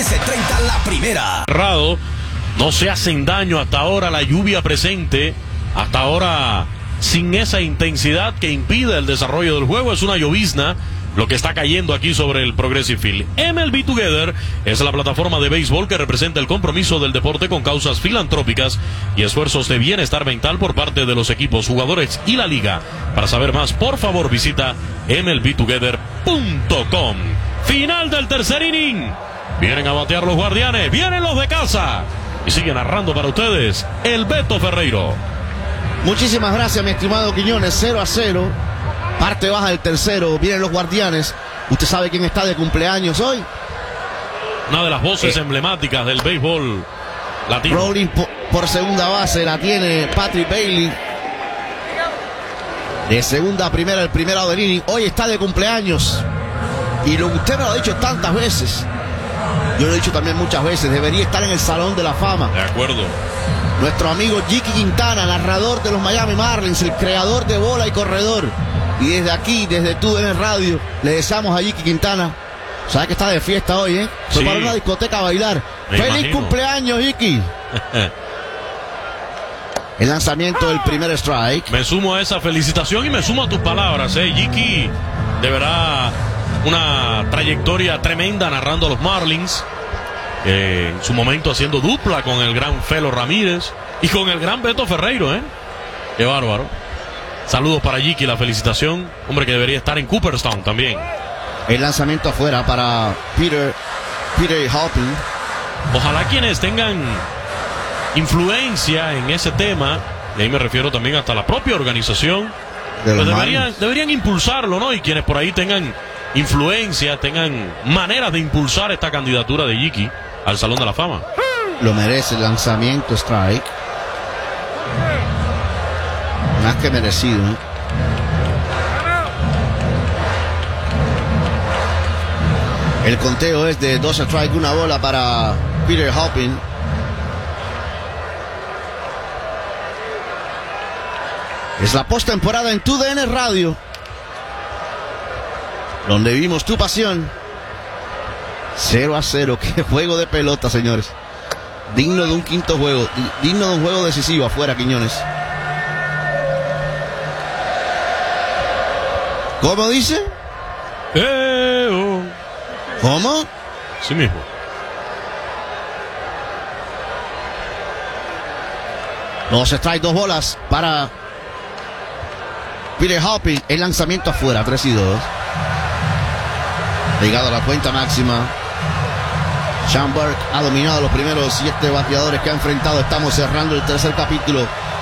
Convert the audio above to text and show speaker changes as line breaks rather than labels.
13:30 la primera.
No se hacen daño hasta ahora la lluvia presente, hasta ahora sin esa intensidad que impide el desarrollo del juego. Es una llovizna lo que está cayendo aquí sobre el Progressive Field. MLB Together es la plataforma de béisbol que representa el compromiso del deporte con causas filantrópicas y esfuerzos de bienestar mental por parte de los equipos, jugadores y la liga. Para saber más, por favor, visita mlbtogether.com. Final del tercer inning. Vienen a batear los Guardianes, vienen los de casa. Y sigue narrando para ustedes el Beto Ferreiro.
Muchísimas gracias, mi estimado Quiñones. 0-0. Parte baja del tercero, vienen los Guardianes. ¿Usted sabe quién está de cumpleaños hoy?
Una de las voces emblemáticas del béisbol latino.
Rolling por segunda base la tiene Patrick Bailey. De segunda a primera, el primer lado del inning. Hoy está de cumpleaños. Y usted me lo ha dicho tantas veces. Yo lo he dicho también muchas veces. Debería estar en el Salón de la Fama.
De acuerdo.
Nuestro amigo Jicky Quintana, narrador de los Miami Marlins, el creador de bola y corredor. Y desde aquí, desde TUDN Radio, le deseamos a Jicky Quintana. ¿Sabe que está de fiesta hoy, eh? Fue para una discoteca a bailar. ¡Feliz cumpleaños, Jicky! El lanzamiento del primer strike.
Me sumo a esa felicitación y me sumo a tus palabras, Jicky, de verdad, una trayectoria tremenda narrando a los Marlins. En su momento haciendo dupla con el gran Felo Ramírez y con el gran Beto Ferreiro, Qué bárbaro. Saludos para Jicky, la felicitación. Hombre que debería estar en Cooperstown también.
El lanzamiento afuera para Peter Hopping.
Ojalá quienes tengan influencia en ese tema, y ahí me refiero también hasta la propia organización, pues deberían impulsarlo, ¿no? Y quienes por ahí tengan influencia, tengan maneras de impulsar esta candidatura de Jicky al Salón de la Fama.
Lo merece el lanzamiento, strike. Más que merecido, ¿eh? El conteo es de 2 strikes, 1 bola para Peter Hopping. Es la postemporada en TUDN Radio, donde vimos tu pasión. 0-0, qué juego de pelota, señores. Digno de un quinto juego, digno de un juego decisivo afuera, Quiñones. ¿Cómo dice? ¿Cómo?
Sí mismo.
Dos strikes, 2 bolas para Peter Hopping. El lanzamiento afuera, 3-2. Llegado a la cuenta máxima. Sean Burke ha dominado los primeros 7 bateadores que ha enfrentado. Estamos cerrando el tercer capítulo